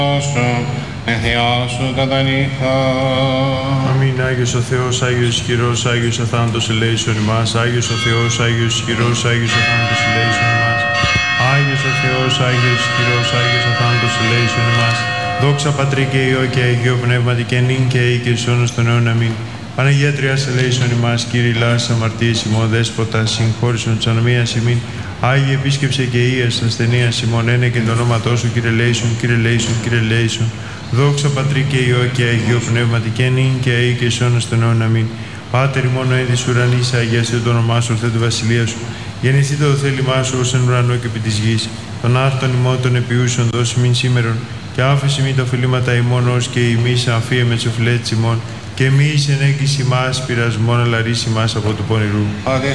με Θεά σου κατά νύχτα. Αμήν. Άγιος ο Θεός, Άγιος ισχυρός, Άγιος αθάνατος ελέησον ημάς. Άγιος ο Θεός, Άγιος ισχυρός, Άγιος αθάνατος ελέησον ημάς. Άγιος ο Θεός, Άγιος ισχυρός, Άγιος αθάνατος ελέησον ημάς. Δόξα Πατρί και Υιό και Αγίο Πνεύματι και νυν και αεί και σώνος των αιών. Αμήν. Παναγία Τριάς ελέησον ημάς, Κύριε Λάς αμαρτίες ημών, Δέσποτα συγχώρησον της ανομίας ημίν. Άγιε επίσκεψε και Ίας ασθενείας ημών, ένε και το ονόματό σου, Κύριε λέησον, Κύριε λέησον, Κύριε λέησον. Δόξα Πατρί και Υιό και Αγίο Πνεύματι και νυν και αεί και σώνος των αιών. Αμήν. Πάτερ ημών ο εν της ουρανής, αγιαστεί το όνομά σου, ορθέ τη βασιλεία σου. Γεννηθείτε το θέλημά σου ως εν ουρανό και επί της γης. Τον άρτον ημών των επιούσεων δώσει μην σήμερον, και άφηση μη τα οφειλήματα ημών ως και ημείς αμφίε με τις οφειλέτες ημών. Και μη εις ενέγκυς ημάς πειρασμόν, αλλά ρίση μας από του πονηρού.